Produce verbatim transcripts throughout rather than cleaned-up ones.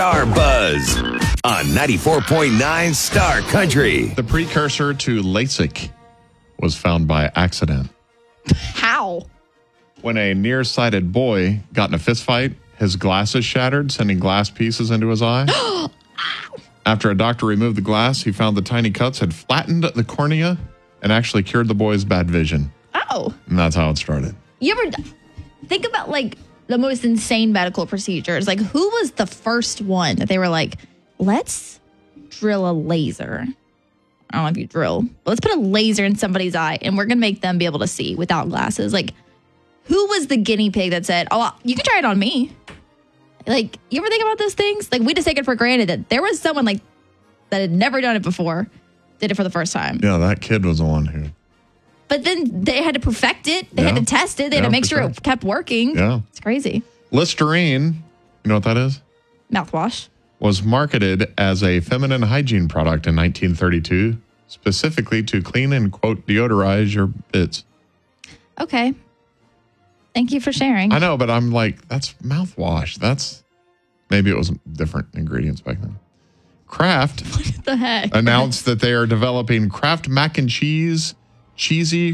Star Buzz on ninety-four point nine Star Country. The precursor to LASIK was found by accident. How? When a nearsighted boy got in a fist fight, his glasses shattered, sending glass pieces into his eye. After a doctor removed the glass, he found the tiny cuts had flattened the cornea and actually cured the boy's bad vision. Oh. And that's how it started. You ever think about, like, the most insane medical procedures? Like, who was the first one that they were like, let's drill a laser? I don't know if you drill, but let's put a laser in somebody's eye and we're going to make them be able to see without glasses. Like, who was the guinea pig that said, oh, you can try it on me? Like, you ever think about those things? Like, we just take it for granted that there was someone, like, that had never done it before, did it for the first time. Yeah, that kid was the one who... But then they had to perfect it. They Yeah. had to test it. They Yeah, had to make for sure sure. it kept working. Yeah. It's crazy. Listerine, you know what that is? Mouthwash. Was marketed as a feminine hygiene product in nineteen thirty-two, specifically to clean and, quote, deodorize your bits. Okay. Thank you for sharing. I know, but I'm like, that's mouthwash. That's, maybe it was different ingredients back then. Kraft What the heck? announced that they are developing Kraft mac and cheese, cheesy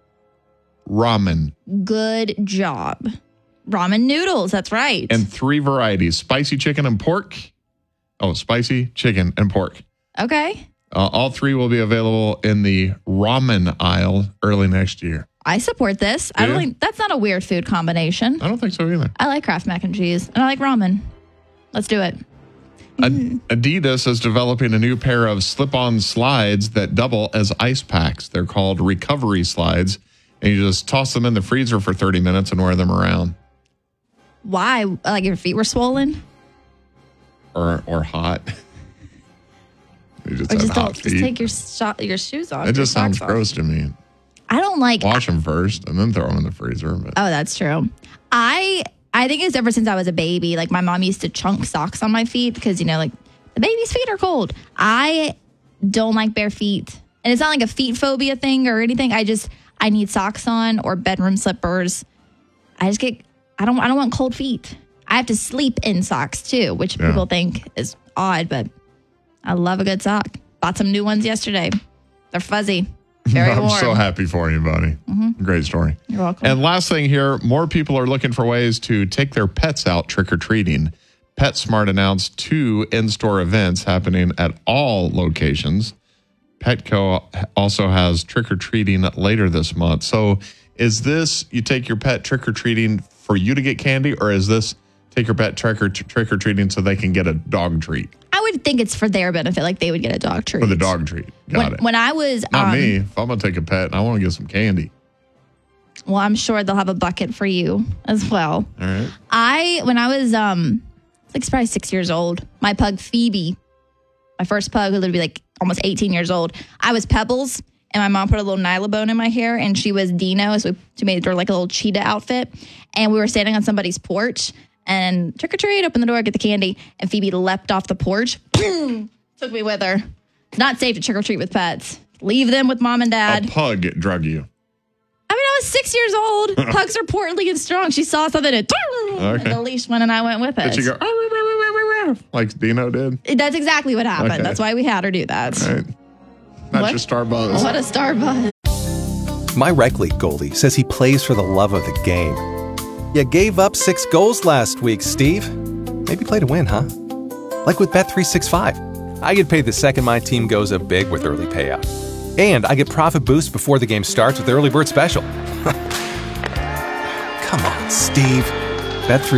ramen Good job. Ramen noodles. That's right. in three varieties, spicy chicken and pork. Oh, spicy chicken and pork. Okay. Uh, all three will be available in the ramen aisle early next year. I support this. I Do don't you? think that's not a weird food combination. I don't think so either. I like Kraft mac and cheese and I like ramen. Let's do it. Ad- Adidas is developing a new pair of slip-on slides that double as ice packs. They're called recovery slides, and you just toss them in the freezer for thirty minutes and wear them around. Why? Like your feet were swollen? Or or hot. You just Or have just hot don't just feet. take your sho- your shoes off. It your just sounds socks off. gross to me. I don't like Wash them first and then throw them in the freezer. But Oh, that's true. I I think it's ever since I was a baby. Like my mom used to chunk socks on my feet because, you know, like the baby's feet are cold. I don't like bare feet. And it's not like a feet phobia thing or anything. I just I need socks on or bedroom slippers. I just get I don't I don't want cold feet. I have to sleep in socks too, which Yeah. people think is odd, but I love a good sock. Bought some new ones yesterday. They're fuzzy. Very I'm warm. so happy for you, buddy. Mm-hmm. Great story. You're welcome. And last thing here, more people are looking for ways to take their pets out trick-or-treating. PetSmart announced two in-store events happening at all locations. Petco also has trick-or-treating later this month. So is this, you take your pet trick-or-treating for you to get candy, or is this take your pet trick or trick-or-treating so they can get a dog treat? I would think it's for their benefit, like they would get a dog treat. For the dog treat. Got when, it. when I was, Not um, me. If I'm going to take a pet and I want to get some candy. well, I'm sure they'll have a bucket for you as well. All right. I, when I was, um, like probably six years old, my pug Phoebe, my first pug who lived to be like almost eighteen years old, I was Pebbles, and my mom put a little nylabone in my hair, and she was Dino, so we made her like a little cheetah outfit, and we were standing on somebody's porch, and trick or treat, open the door, get the candy, and Phoebe leapt off the porch, boom, took me with her. It's not safe to trick or treat with pets. Leave them with mom and dad. A pug drug you. I mean, I was six years old. Pugs are portly and strong. She saw something and, Okay. and the leash went, and I went with it. Did she go, "Ah, rah, rah, rah, rah, rah," like Dino did? That's exactly what happened. Okay. That's why we had her do that. All right. That's What? your star buzz. What a star buzz. My rec league goalie says he plays for the love of the game. You gave up six goals last week, Steve. Maybe play to win, huh? Like with Bet three sixty-five. I get paid the second my team goes up big with early payout. And I get profit boost before the game starts with the early bird special. Come on, Steve. Bet three